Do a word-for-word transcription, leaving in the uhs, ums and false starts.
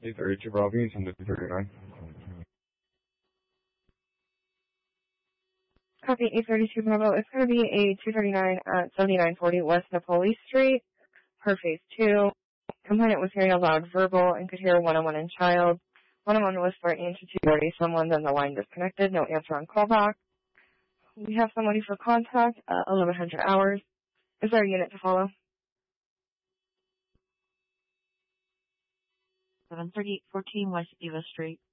eight thirty-two Bravo, you send it to thirty-nine. Copy eight thirty-two Bravo. It's going to be a two thirty-nine at seventy-nine forty West Napoli Street, per phase two. Complainant was hearing a loud verbal and could hear one-on-one and child. One-on-one was threatening to two forty someone, then the line disconnected. No answer on callback. We have somebody for contact at eleven hundred hours. Is there a unit to follow? seven thirty-eight fourteen West Eva Street.